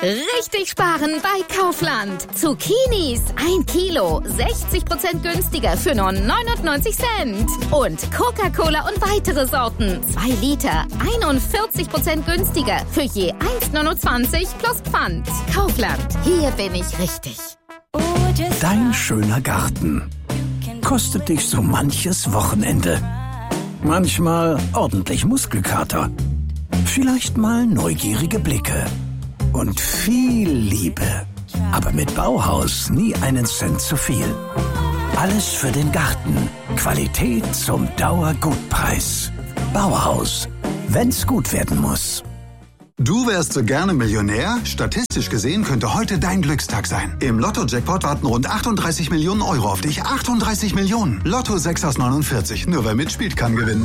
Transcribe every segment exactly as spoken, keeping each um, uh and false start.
Richtig sparen bei Kaufland. Zucchinis ein Kilo, sechzig Prozent günstiger für nur neunundneunzig Cent. Und Coca-Cola und weitere Sorten, zwei Liter, einundvierzig Prozent günstiger für je eins Komma neunundzwanzig plus Pfand. Kaufland, hier bin ich richtig. Dein schöner Garten kostet dich so manches Wochenende. Manchmal ordentlich Muskelkater. Vielleicht mal neugierige Blicke. Und viel Liebe. Aber mit Bauhaus nie einen Cent zu viel. Alles für den Garten. Qualität zum Dauergutpreis. Bauhaus. Wenn's gut werden muss. Du wärst so gerne Millionär? Statistisch gesehen könnte heute dein Glückstag sein. Im Lotto-Jackpot warten rund achtunddreißig Millionen Euro auf dich. achtunddreißig Millionen. Lotto sechs aus neunundvierzig. Nur wer mitspielt, kann gewinnen.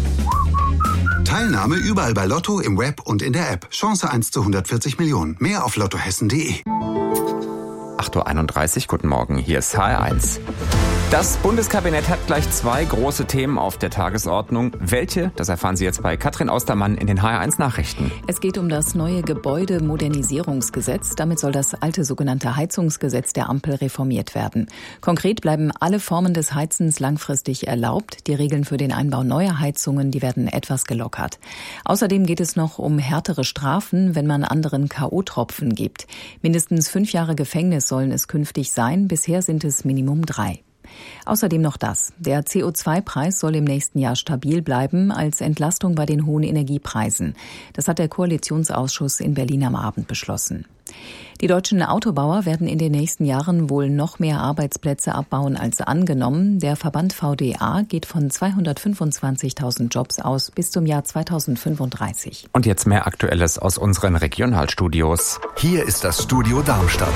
Teilnahme überall bei Lotto, im Web und in der App. Chance eins zu hundertvierzig Millionen. Mehr auf lottohessen punkt de. acht Uhr einunddreißig, guten Morgen, hier ist H R eins. Das Bundeskabinett hat gleich zwei große Themen auf der Tagesordnung. Welche? Das erfahren Sie jetzt bei Katrin Austermann in den H R eins Nachrichten. Es geht um das neue Gebäudemodernisierungsgesetz. Damit soll das alte sogenannte Heizungsgesetz der Ampel reformiert werden. Konkret bleiben alle Formen des Heizens langfristig erlaubt. Die Regeln für den Einbau neuer Heizungen, die werden etwas gelockert. Außerdem geht es noch um härtere Strafen, wenn man anderen K O-Tropfen gibt. Mindestens fünf Jahre Gefängnis sollen es künftig sein. Bisher sind es Minimum drei. Außerdem noch das. Der C O zwei Preis soll im nächsten Jahr stabil bleiben als Entlastung bei den hohen Energiepreisen. Das hat der Koalitionsausschuss in Berlin am Abend beschlossen. Die deutschen Autobauer werden in den nächsten Jahren wohl noch mehr Arbeitsplätze abbauen als angenommen. Der Verband V D A geht von zweihundertfünfundzwanzigtausend Jobs aus bis zum Jahr zweitausendfünfunddreißig. Und jetzt mehr Aktuelles aus unseren Regionalstudios. Hier ist das Studio Darmstadt.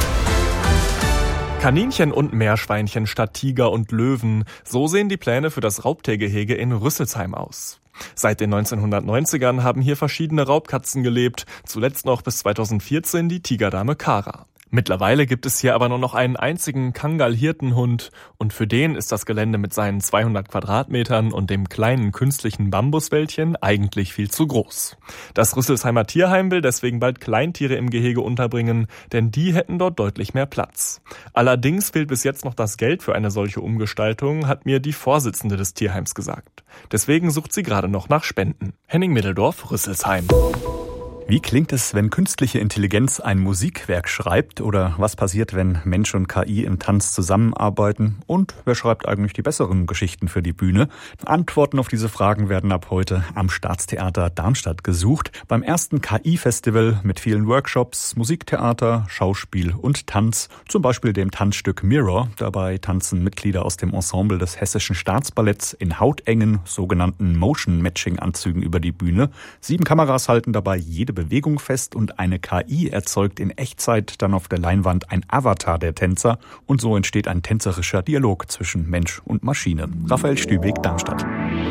Kaninchen und Meerschweinchen statt Tiger und Löwen. So sehen die Pläne für das Raubtiergehege in Rüsselsheim aus. Seit den neunzehnhundertneunzigern haben hier verschiedene Raubkatzen gelebt, zuletzt noch bis zweitausendvierzehn die Tigerdame Kara. Mittlerweile gibt es hier aber nur noch einen einzigen Kangal-Hirtenhund und für den ist das Gelände mit seinen zweihundert Quadratmetern und dem kleinen künstlichen Bambuswäldchen eigentlich viel zu groß. Das Rüsselsheimer Tierheim will deswegen bald Kleintiere im Gehege unterbringen, denn die hätten dort deutlich mehr Platz. Allerdings fehlt bis jetzt noch das Geld für eine solche Umgestaltung, hat mir die Vorsitzende des Tierheims gesagt. Deswegen sucht sie gerade noch nach Spenden. Henning Middeldorf, Rüsselsheim. Wie klingt es, wenn künstliche Intelligenz ein Musikwerk schreibt? Oder was passiert, wenn Mensch und K I im Tanz zusammenarbeiten? Und wer schreibt eigentlich die besseren Geschichten für die Bühne? Antworten auf diese Fragen werden ab heute am Staatstheater Darmstadt gesucht. Beim ersten K I-Festival mit vielen Workshops, Musiktheater, Schauspiel und Tanz. Zum Beispiel dem Tanzstück Mirror. Dabei tanzen Mitglieder aus dem Ensemble des Hessischen Staatsballetts in hautengen, sogenannten Motion-Matching-Anzügen über die Bühne. Sieben Kameras halten dabei jede Bewegung fest und eine K I erzeugt in Echtzeit dann auf der Leinwand ein Avatar der Tänzer und so entsteht ein tänzerischer Dialog zwischen Mensch und Maschine. Raphael Stübeck, Darmstadt.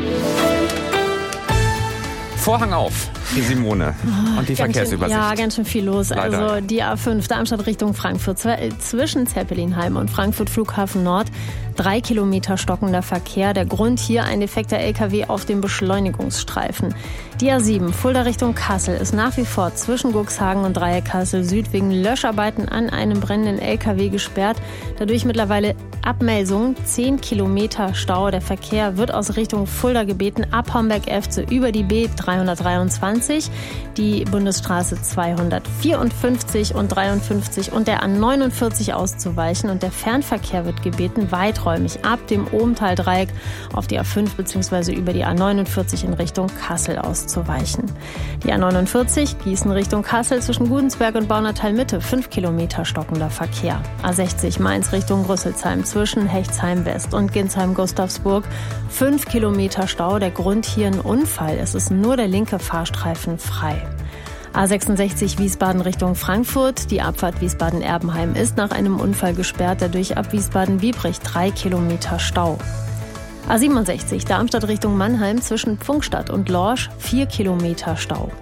Vorhang auf, die Simone oh, und die ganz Verkehrsübersicht. Schön, ja, ganz schön viel los. Leider. Also die A fünf Darmstadt Richtung Frankfurt zwischen Zeppelinheim und Frankfurt Flughafen Nord. Drei Kilometer stockender Verkehr. Der Grund hier ein defekter L K W auf dem Beschleunigungsstreifen. Die A sieben Fulda Richtung Kassel ist nach wie vor zwischen Guxhagen und Dreieck Kassel Süd wegen Löscharbeiten an einem brennenden L K W gesperrt. Dadurch mittlerweile Abmelsung, zehn Kilometer Stau. Der Verkehr wird aus Richtung Fulda gebeten, ab Homberg-Efze über die B dreihundertdreiundzwanzig, die Bundesstraße zweihundertvierundfünfzig und dreiundfünfzig und der A neunundvierzig auszuweichen. Und der Fernverkehr wird gebeten, weiträumig ab dem Ohmtal-Dreieck auf die A fünf bzw. über die A neunundvierzig in Richtung Kassel auszuweichen. Die A neunundvierzig Gießen Richtung Kassel zwischen Gudensberg und Baunatal-Mitte, fünf Kilometer stockender Verkehr. A sechzig Mainz Richtung Rüsselsheim zwischen Hechtsheim West und Ginsheim-Gustavsburg, fünf Kilometer Stau. Der Grund hier ein Unfall. Es ist nur der linke Fahrstreifen frei. A sechsundsechzig Wiesbaden Richtung Frankfurt. Die Abfahrt Wiesbaden-Erbenheim ist nach einem Unfall gesperrt. Dadurch ab Wiesbaden-Biebrich drei Kilometer Stau. A siebenundsechzig Darmstadt Richtung Mannheim zwischen Pfungstadt und Lorsch vier Kilometer Stau.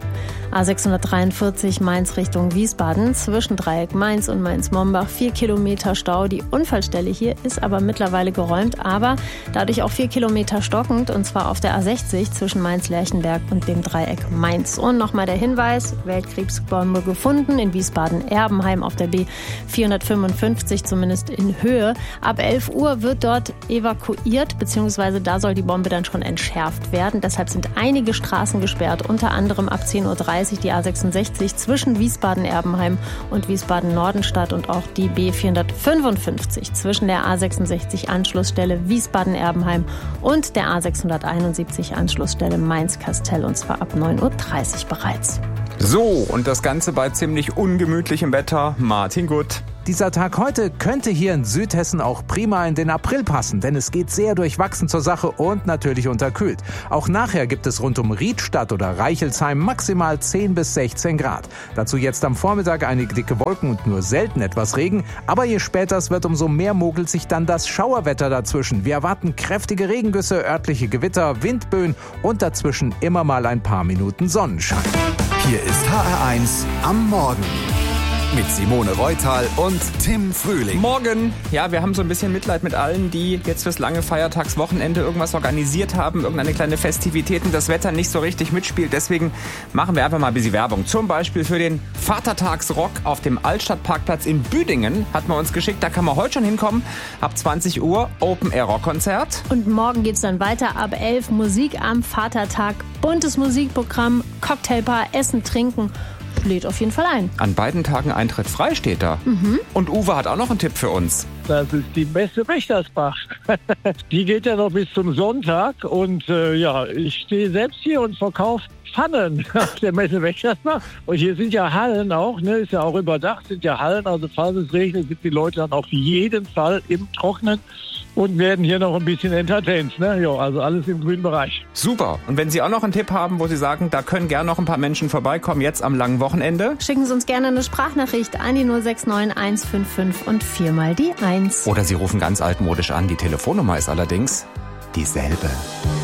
A sechshundertdreiundvierzig Mainz Richtung Wiesbaden zwischen Dreieck Mainz und Mainz-Mombach vier Kilometer Stau. Die Unfallstelle hier ist aber mittlerweile geräumt, aber dadurch auch vier Kilometer stockend, und zwar auf der A sechzig zwischen Mainz-Lerchenberg und dem Dreieck Mainz. Und nochmal der Hinweis, Weltkrebsbombe gefunden in Wiesbaden-Erbenheim auf der B vierhundertfünfundfünfzig, zumindest in Höhe. Ab elf Uhr wird dort evakuiert, beziehungsweise da soll die Bombe dann schon entschärft werden. Deshalb sind einige Straßen gesperrt, unter anderem ab zehn Uhr dreißig die A sechsundsechzig zwischen Wiesbaden-Erbenheim und Wiesbaden-Nordenstadt und auch die B vierhundertfünfundfünfzig zwischen der A sechsundsechzig Anschlussstelle Wiesbaden-Erbenheim und der A sechshunderteinundsiebzig Anschlussstelle Mainz-Kastell, und zwar ab neun Uhr dreißig bereits. So, und das Ganze bei ziemlich ungemütlichem Wetter. Martin Gutt. Dieser Tag heute könnte hier in Südhessen auch prima in den April passen, denn es geht sehr durchwachsen zur Sache und natürlich unterkühlt. Auch nachher gibt es rund um Riedstadt oder Reichelsheim maximal zehn bis sechzehn Grad. Dazu jetzt am Vormittag einige dicke Wolken und nur selten etwas Regen. Aber je später es wird, umso mehr mogelt sich dann das Schauerwetter dazwischen. Wir erwarten kräftige Regengüsse, örtliche Gewitter, Windböen und dazwischen immer mal ein paar Minuten Sonnenschein. Hier ist H R eins am Morgen. Mit Simone Reutal und Tim Frühling. Morgen. Ja, wir haben so ein bisschen Mitleid mit allen, die jetzt fürs lange Feiertagswochenende irgendwas organisiert haben, irgendeine kleine Festivität und das Wetter nicht so richtig mitspielt. Deswegen machen wir einfach mal ein bisschen Werbung. Zum Beispiel für den Vatertagsrock auf dem Altstadtparkplatz in Büdingen hat man uns geschickt. Da kann man heute schon hinkommen. Ab zwanzig Uhr Open-Air-Rock-Konzert. Und morgen geht's dann weiter ab elf Musik am Vatertag. Buntes Musikprogramm, Cocktailbar, Essen, Trinken. Lädt auf jeden Fall ein. An beiden Tagen Eintritt frei steht da. Mhm. Und Uwe hat auch noch einen Tipp für uns. Das ist die Messe Wächtersbach. Die geht ja noch bis zum Sonntag. Und äh, ja, ich stehe selbst hier und verkaufe Pfannen auf der Messe Wächtersbach. Und hier sind ja Hallen auch, ne? Ist ja auch überdacht, sind ja Hallen. Also falls es regnet, sind die Leute dann auf jeden Fall im Trocknen und werden hier noch ein bisschen entertained. Ne? Ja, also alles im grünen Bereich. Super. Und wenn Sie auch noch einen Tipp haben, wo Sie sagen, da können gern noch ein paar Menschen vorbeikommen, jetzt am langen Wochenende, schicken Sie uns gerne eine Sprachnachricht an die null sechs neun eins fünf fünf und viermal die eins. Oder Sie rufen ganz altmodisch an. Die Telefonnummer ist allerdings dieselbe.